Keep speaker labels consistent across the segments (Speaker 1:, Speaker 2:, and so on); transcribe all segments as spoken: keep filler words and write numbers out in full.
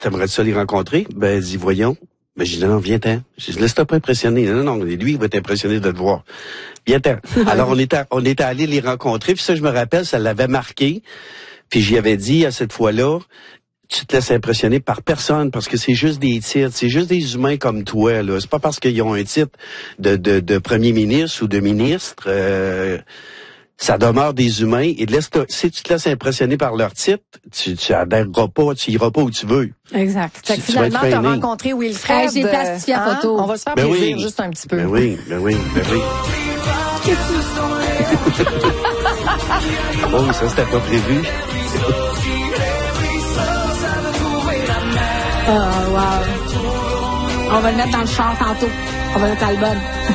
Speaker 1: t'aimerais ça les rencontrer? Ben, elle dit, voyons. Ben, j'ai dit, non, viens-t'en. J'ai dit, laisse-toi pas impressionner. Non, non, non, lui, il va t'impressionner de te voir. Viens-t'en. Alors, on était, on était allés les rencontrer, puis ça, je me rappelle, ça l'avait marqué. Puis j'y avais dit, à cette fois-là, tu te laisses impressionner par personne, parce que c'est juste des titres, c'est juste des humains comme toi, là. C'est pas parce qu'ils ont un titre de, de, de premier ministre ou de ministre, euh, ça demeure des humains, et laisse si tu te laisses impressionner par leur titre, tu, tu adhèreras pas, tu iras pas où tu veux.
Speaker 2: Exact.
Speaker 3: Fait que finalement, tu as rencontré Wilfred.
Speaker 2: Hey, j'ai plastifié la
Speaker 3: hein?
Speaker 2: photo.
Speaker 3: On va se faire
Speaker 1: ben
Speaker 3: plaisir
Speaker 1: oui.
Speaker 3: juste un petit peu.
Speaker 1: Ben oui, ben oui, ben oui. Oh, ça, c'était pas prévu.
Speaker 2: Oh, wow. On va le mettre dans le char tantôt. On va mettre l'album.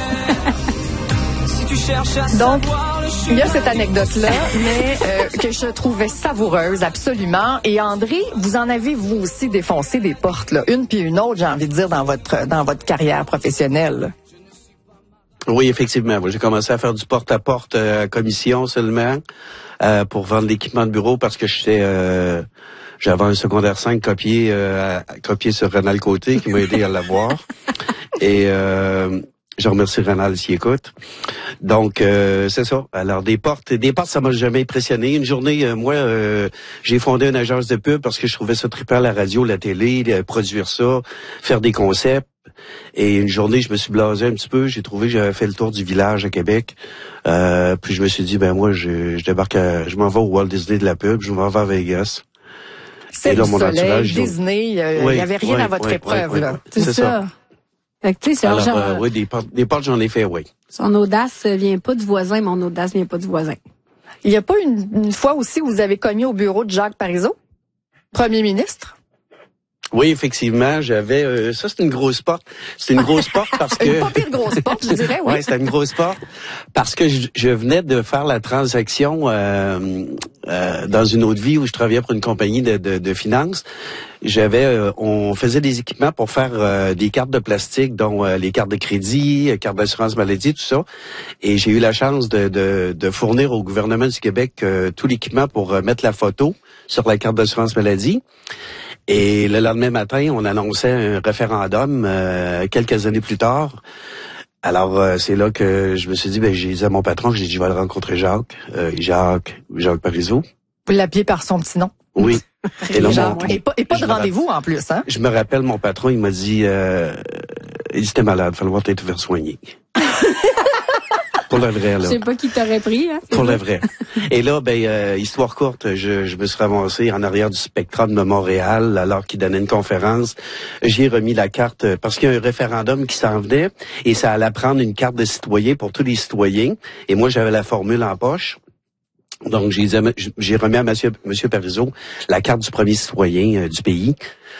Speaker 3: Donc, il y a cette anecdote-là, mais euh, que je trouvais savoureuse, absolument. Et André, vous en avez, vous aussi, défoncé des portes, là. Une puis une autre, j'ai envie de dire, dans votre dans votre carrière professionnelle.
Speaker 1: Oui, effectivement. Moi, j'ai commencé à faire du porte-à-porte euh, à commission seulement euh, pour vendre l'équipement de bureau parce que j'étais... Euh, j'avais un secondaire cinq copié, euh, copié sur Ronald Côté qui m'a aidé à l'avoir. Et... Euh, je remercie Ronald s'il écoute. Donc, euh, c'est ça. Alors, des portes, des portes, ça m'a jamais impressionné. Une journée, euh, moi, euh, j'ai fondé une agence de pub parce que je trouvais ça trippant, la radio, la télé, euh, produire ça, faire des concepts. Et une journée, je me suis blasé un petit peu. J'ai trouvé que j'avais fait le tour du village à Québec. Euh, puis je me suis dit, ben moi, je, je débarque à, je m'en vais au Walt Disney de la pub, je m'en vais à Vegas.
Speaker 3: C'est le soleil, Disney, il euh,
Speaker 1: oui,
Speaker 3: n'y avait rien
Speaker 1: oui,
Speaker 3: à votre
Speaker 1: oui,
Speaker 3: épreuve,
Speaker 1: oui,
Speaker 3: là.
Speaker 1: oui,
Speaker 2: C'est, c'est ça. ça. Fait que, tu sais, c'est
Speaker 1: Alors,
Speaker 2: genre,
Speaker 1: euh, oui, des portes, des portes, j'en ai fait, oui.
Speaker 2: Son audace vient pas du voisin, mon audace vient pas du voisin.
Speaker 3: Il y a pas une, une fois aussi où vous avez cogné au bureau de Jacques Parizeau, premier ministre?
Speaker 1: Oui, effectivement, j'avais... Euh, ça, c'est une grosse porte. C'est une grosse porte parce que...
Speaker 3: Une pas pire grosse porte, je dirais, oui.
Speaker 1: Oui, c'était une grosse porte parce que je, je venais de faire la transaction euh, euh, dans une autre vie où je travaillais pour une compagnie de, de, de finances. J'avais, euh, on faisait des équipements pour faire euh, des cartes de plastique, dont euh, les cartes de crédit, euh, cartes d'assurance maladie, tout ça. Et j'ai eu la chance de, de, de fournir au gouvernement du Québec euh, tout l'équipement pour euh, mettre la photo sur la carte d'assurance maladie. Et le lendemain matin, on annonçait un référendum euh, quelques années plus tard. Alors, euh, c'est là que je me suis dit, ben j'ai dit à mon patron, j'ai dit, je vais le rencontrer Jacques, euh, Jacques, Jacques Parizeau.
Speaker 3: Vous l'appelez par son petit nom.
Speaker 1: Oui.
Speaker 3: Et, là, Jacques, mon, et pas, et pas de rendez-vous en plus, hein?
Speaker 1: Je me rappelle, mon patron, il m'a dit, euh, il dit, t'es malade, il va falloir t'être faire soigner. Pour le vrai, là.
Speaker 2: Je sais pas qui t'aurait pris, hein.
Speaker 1: Pour le vrai. Et là, ben, euh, histoire courte, je, je me suis ramassé en arrière du Spectrum de Montréal, alors qu'il donnait une conférence. J'ai remis la carte, parce qu'il y a un référendum qui s'en venait, et ça allait prendre une carte de citoyen pour tous les citoyens. Et moi, j'avais la formule en poche. Donc, j'ai, j'ai remis à monsieur, monsieur Parizeau la carte du premier citoyen euh, du pays.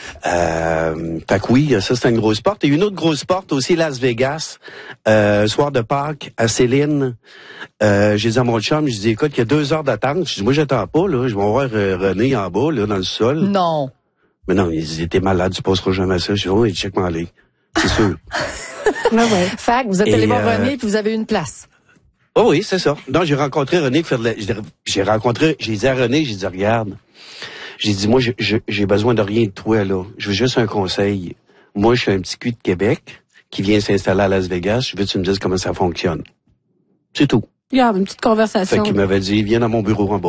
Speaker 1: Euh, fait que oui, ça, c'est une grosse porte. Et une autre grosse porte aussi, Las Vegas, euh, soir de Pâques, à Céline. Euh, j'ai dit à mon chum, je dis, écoute, il y a deux heures d'attente. Je dis, moi, j'attends pas, là. Je vais voir euh, René en bas, là, dans le sol.
Speaker 3: Non.
Speaker 1: Mais non, il dit, t'es malade, tu passeras jamais ça. Je dis, oh, check-moi aller. C'est sûr.
Speaker 3: Ah ouais. Fait que vous êtes allé voir
Speaker 1: euh,
Speaker 3: René, puis vous avez eu une place.
Speaker 1: Oh oui, c'est ça. Donc, j'ai rencontré René, faire de la, j'ai rencontré, j'ai dit à René, j'ai dit, regarde, j'ai dit, moi, je, je, j'ai besoin de rien de toi, là. Je veux juste un conseil. Moi, je suis un petit cul de Québec qui vient s'installer à Las Vegas. Je veux que tu me dises comment ça fonctionne. C'est tout.
Speaker 2: Regarde, une petite conversation.
Speaker 1: Fait qu'il m'avait dit, viens dans mon bureau en bas.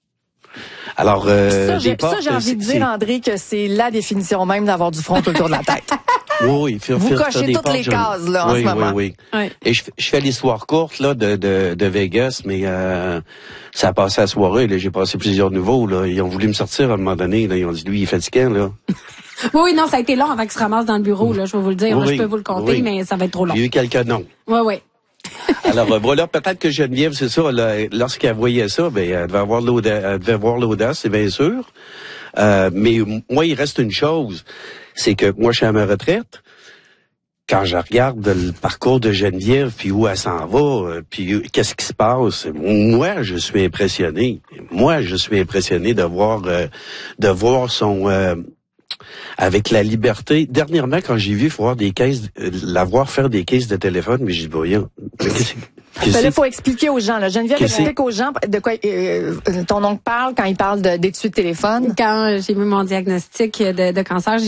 Speaker 1: Alors, euh,
Speaker 3: ça, j'ai,
Speaker 1: portes,
Speaker 3: ça, j'ai envie de dire, André, que c'est la définition même d'avoir du front tout autour de la tête.
Speaker 1: Oui, oui. Faire,
Speaker 3: Vous
Speaker 1: faire,
Speaker 3: cochez
Speaker 1: faire
Speaker 3: toutes
Speaker 1: portes,
Speaker 3: les
Speaker 1: je...
Speaker 3: cases, là, en
Speaker 1: oui,
Speaker 3: ce moment.
Speaker 1: Oui, oui,
Speaker 2: oui.
Speaker 1: Et je, je fais l'histoire courte, là, de, de, de Vegas, mais euh, ça a passé la soirée, là. J'ai passé plusieurs nouveaux, là. Ils ont voulu me sortir à un moment donné, là. Ils ont dit, lui, il est fatiguant, là.
Speaker 2: Oui, oui, non, ça a été long avant qu'il se ramasse dans le bureau, là. Je vais vous le dire.
Speaker 1: Oui,
Speaker 2: là, je peux vous le compter,
Speaker 1: oui.
Speaker 2: mais ça va être trop long.
Speaker 1: J'ai eu quelques noms.
Speaker 2: Oui, oui.
Speaker 1: Alors, euh, voilà, peut-être que Geneviève, c'est ça, là, lorsqu'elle voyait ça, ben, elle devait avoir l'audace, elle devait avoir l'audace, c'est bien sûr. Euh, mais moi, il reste une chose, c'est que moi, je suis à ma retraite. Quand je regarde le parcours de Geneviève, puis où elle s'en va, puis qu'est-ce qui se passe, moi, je suis impressionné. Moi, je suis impressionné de voir, euh, de voir son, euh, avec la liberté. Dernièrement, quand j'ai vu voir des caisses, euh, la voir faire des caisses de téléphone, mais j'ai dit, voyons, mais qu'est-ce que...
Speaker 3: Ben là, il faut expliquer aux gens. Là. Geneviève explique aux gens de quoi euh, ton oncle parle quand il parle de, d'étui de téléphone.
Speaker 2: Quand j'ai eu mon diagnostic de, de cancer,